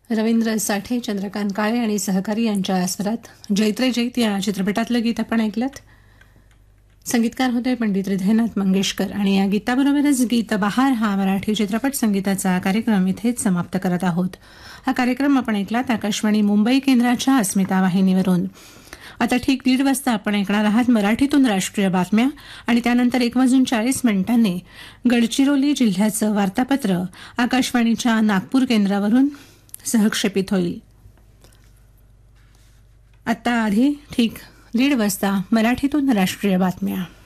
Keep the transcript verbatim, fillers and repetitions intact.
रवींद्र साठे, चंद्रकांत काळे आणि सहकारी यांच्या स्वरात जैत्रे जैत या चित्रपटातलं गीत आपण ऐकलत. संगीतकार होते पंडित हृदयनाथ मंगेशकर आणि या गीताबरोबरच गीत बहार हा मराठी चित्रपट संगीताचा कार्यक्रम इथेच समाप्त करत आहोत. हा कार्यक्रम आपण ऐकलात आकाशवाणी मुंबई केंद्राच्या अस्मिता वाहिनीवरून. आता ठीक दीड वाजता आपण ऐकणार आहात मराठीतून राष्ट्रीय बातम्या आणि त्यानंतर एक वाजून चाळीस मिनिटांनी गडचिरोली जिल्ह्याचं वार्तापत्र आकाशवाणीच्या नागपूर केंद्रावरून सहक्षेपित होईल. आता आधी ठीक दीड वाजता मराठीतून राष्ट्रीय बातम्या.